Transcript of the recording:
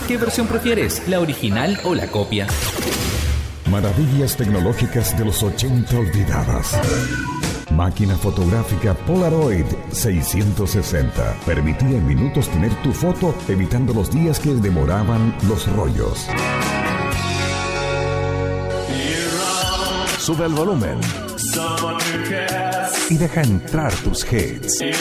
¿Qué versión prefieres? ¿La original o la copia? Maravillas tecnológicas de los 80 olvidadas. Máquina fotográfica Polaroid 660. Permitía en minutos tener tu foto, evitando los días que demoraban los rollos. Sube el volumen y deja entrar tus hits.